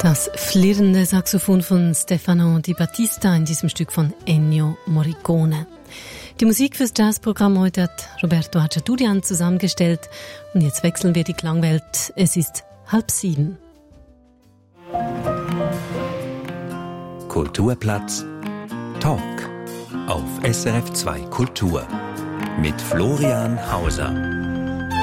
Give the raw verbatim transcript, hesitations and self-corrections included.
Das flirrende Saxophon von Stefano Di Battista in diesem Stück von Ennio Morricone. Die Musik fürs Jazzprogramm heute hat Roberto Hacciaturian zusammengestellt. Und jetzt wechseln wir die Klangwelt. Es ist halb sieben. Kulturplatz Talk auf S R F zwei Kultur mit Florian Hauser.